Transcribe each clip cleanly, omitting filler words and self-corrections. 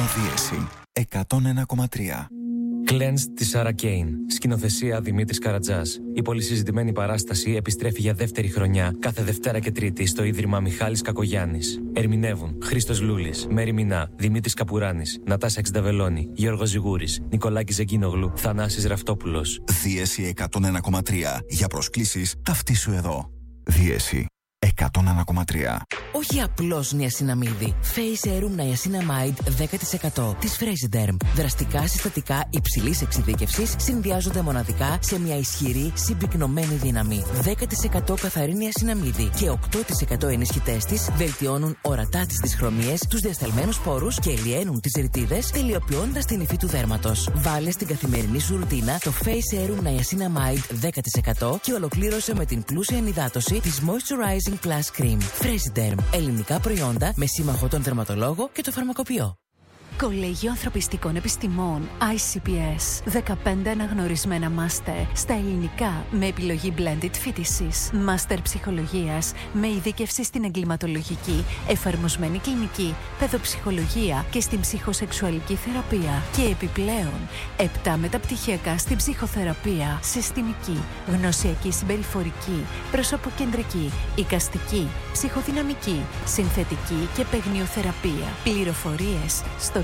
Δίεση 101,3. Cleansed της Σάρα Κέιν. Σκηνοθεσία Δημήτρης Καρατζάς. Η πολυσυζητημένη παράσταση επιστρέφει για δεύτερη χρονιά κάθε Δευτέρα και Τρίτη στο Ίδρυμα Μιχάλης Κακογιάννης. Ερμηνεύουν Χρήστος Λούλης, Μέρη Μινά, Δημήτρης Καπουράνης, Νατάσα Εξνταβελώνη, Γιώργος Ζιγούρης, Νικολάκης Ζεγκίνογλου, Θανάσης Ραυτόπουλος. Δίεση 101,3. Για προσκλήσεις ταυτίσου εδώ. Δίεση 101,3. Όχι απλώς νιασιναμίδι. Face Serum Niacinamide 10% της Fresiderm. Δραστικά συστατικά υψηλής εξειδίκευσης συνδυάζονται μοναδικά σε μια ισχυρή συμπυκνωμένη δύναμη. 10% καθαρή νιασιναμίδι και 8% ενισχυτές της βελτιώνουν ορατά τις δυσχρωμίες, τους διασταλμένους πόρους και λιένουν τις ρητίδες, τελειοποιώντας την υφή του δέρματος. Βάλε στην καθημερινή σου ρουτίνα το Face Serum Niacinamide 10% και ολοκλήρωσε με την πλούσια ενυδάτωση της Moisturizing Plus Cream. Fresiderm. Ελληνικά προϊόντα με σύμμαχο τον δερματολόγο και το φαρμακοποιό. Κολέγιο Ανθρωπιστικών Επιστημών ICPS. 15 αναγνωρισμένα μάστερ στα ελληνικά με επιλογή blended φοιτησής. Μάστερ ψυχολογίας με ειδίκευση στην εγκληματολογική, εφαρμοσμένη κλινική, παιδοψυχολογία και στην ψυχοσεξουαλική θεραπεία. Και επιπλέον 7 μεταπτυχιακά στην ψυχοθεραπεία, συστημική, γνωσιακή συμπεριφορική, προσωποκεντρική, εικαστική, ψυχοδυναμική, συνθετική και παιγνιοθεραπεία. Πληροφορίες στο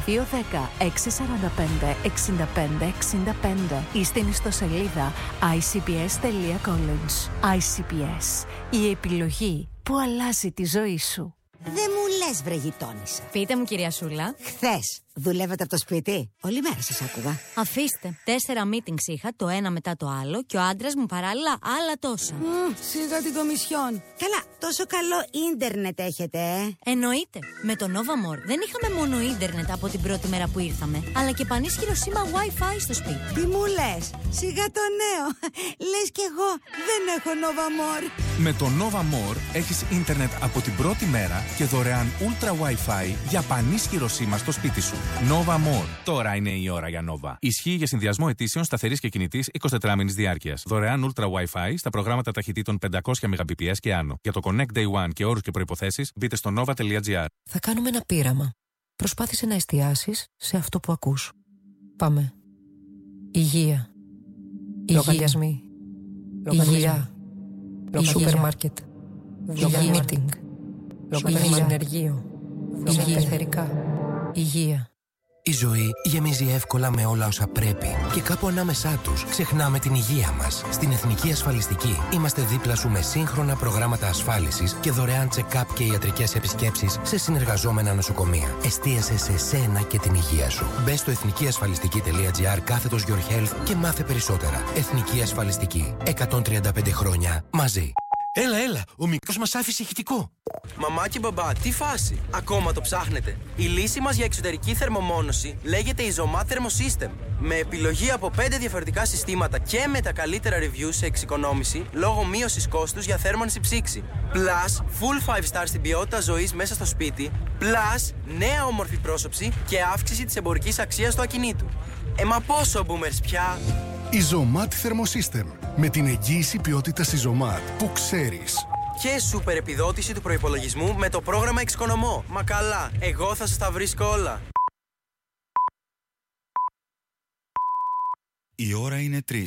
210-645-65-65 ή στην ιστοσελίδα icps.college. ICPS. Η επιλογή που αλλάζει τη ζωή σου. Δεν μου λες, βρε γειτόνισσα. Πείτε μου, κυρία Σούλα. Χθες δουλεύατε από το σπίτι? Όλη μέρα σας άκουγα. Αφήστε. 4 meetings είχα, το ένα μετά το άλλο, και ο άντρας μου παράλληλα άλλα τόσα. Σιγά την κομισιόν. Καλά, τόσο καλό ίντερνετ έχετε, Εννοείται. Με το Nova More δεν είχαμε μόνο ίντερνετ από την πρώτη μέρα που ήρθαμε, αλλά και πανίσχυρο σήμα Wi-Fi στο σπίτι. Τι μου λες? Σιγά το νέο. Λες κι εγώ δεν έχω Nova More. Με το Nova More έχεις ίντερνετ από την πρώτη μέρα και δωρεάν Ultra Wi-Fi για πανίσχυρο σήμα στο σπίτι σου. Nova More. Τώρα είναι η ώρα για Nova. Ισχύει για συνδυασμό αιτήσεων σταθερής και κινητής 24 μήνης διάρκειας. Δωρεάν Ultra Wi-Fi στα προγράμματα ταχυτήτων 500 Mbps και άνω. Για το Connect Day One και όρους και προϋποθέσεις μπείτε στο nova.gr. Θα κάνουμε ένα πείραμα. Προσπάθησε να εστιάσεις σε αυτό που ακούς. Πάμε. Υγεία. Λογαριασμοί. Υγεία. Σούπερ μάρκετ. Μίτινγκ. Συνεργείο. Πεθερικά. Υγεία. Η ζωή γεμίζει εύκολα με όλα όσα πρέπει και κάπου ανάμεσά τους ξεχνάμε την υγεία μας. Στην Εθνική Ασφαλιστική είμαστε δίπλα σου με σύγχρονα προγράμματα ασφάλισης και δωρεάν check-up και ιατρικές επισκέψεις σε συνεργαζόμενα νοσοκομεία. Εστίασε σε σένα και την υγεία σου. Μπες στο εθνικιασφαλιστική.gr/your health και μάθε περισσότερα. Εθνική Ασφαλιστική. 135 χρόνια μαζί. Έλα, ο μικρός μας άφησε ηχητικό. Μαμά και μπαμπά, τι φάση? Ακόμα το ψάχνετε? Η λύση μας για εξωτερική θερμομόνωση λέγεται Isomat Thermosystem. Με επιλογή από 5 διαφορετικά συστήματα και με τα καλύτερα reviews σε εξοικονόμηση λόγω μείωσης κόστους για θέρμανση ψήξη. Plus, full 5 stars στην ποιότητα ζωής μέσα στο σπίτι. Plus, νέα όμορφη πρόσωψη και αύξηση της εμπορικής αξίας του ακινήτου. Μα πόσο boomers πια? Isomat Thermosystem. Με την εγγύηση ποιότητας Isomat που ξέρεις. Και σούπερ επιδότηση του προϋπολογισμού με το πρόγραμμα Εξοικονομώ. Μα καλά, εγώ θα σας τα βρίσκω όλα. Η ώρα είναι 3.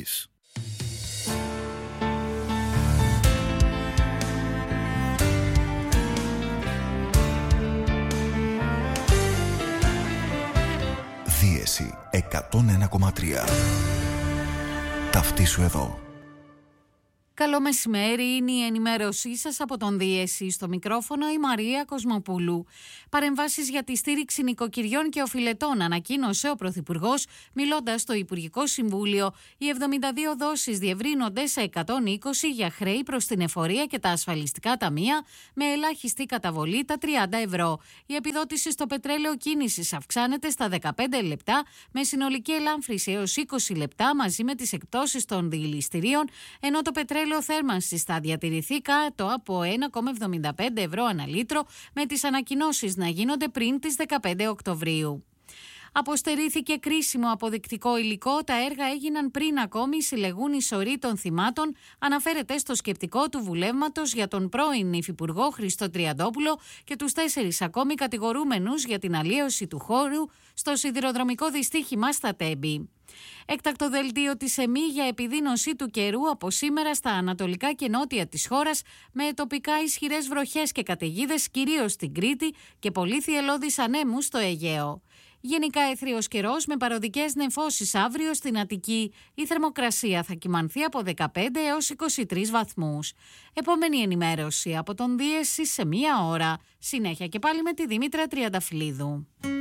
Δίεση 101,3. Ταυτίσου εδώ. Καλό μεσημέρι, είναι η ενημέρωσή σας από τον Δίεση. Στο μικρόφωνο η Μαρία Κοσμοπούλου. Παρεμβάσεις για τη στήριξη νοικοκυριών και οφειλετών ανακοίνωσε ο Πρωθυπουργός, μιλώντας στο Υπουργικό Συμβούλιο. Οι 72 δόσεις διευρύνονται σε 120 για χρέη προς την εφορία και τα ασφαλιστικά ταμεία, με ελάχιστη καταβολή τα 30 ευρώ. Η επιδότηση στο πετρέλαιο κίνησης αυξάνεται στα 15 λεπτά, με συνολική ελάμφρυση έως 20 λεπτά μαζί με τις εκπτώσεις των δηληστηρίων, ενώ το πετρέλαιο θέρμανσης θα διατηρηθεί κάτω από 1,75 ευρώ ανά λίτρο, με τις ανακοινώσεις να γίνονται πριν τις 15 Οκτωβρίου. Αποστερήθηκε κρίσιμο αποδεικτικό υλικό. Τα έργα έγιναν πριν ακόμη συλλεγούν οι σωροί των θυμάτων, αναφέρεται στο σκεπτικό του βουλεύματος για τον πρώην Υφυπουργό Χριστό Τριαντόπουλο και τους 4 ακόμη κατηγορούμενους για την αλλίωση του χώρου στο σιδηροδρομικό δυστύχημα στα Τέμπη. Έκτακτο δελτίο της ΕΜΗ για επιδείνωση του καιρού από σήμερα στα ανατολικά και νότια της χώρας, με τοπικά ισχυρές βροχές και καταιγίδες κυρίως στην Κρήτη και πολύ θυελλώδεις ανέμους στο Αιγαίο. Γενικά αιθρίος καιρός με παροδικές νεφώσεις αύριο στην Αττική. Η θερμοκρασία θα κυμανθεί από 15 έως 23 βαθμούς. Επόμενη ενημέρωση από τον Δίεση σε 1 ώρα. Συνέχεια και πάλι με τη Δήμητρα Τριανταφυλλίδου.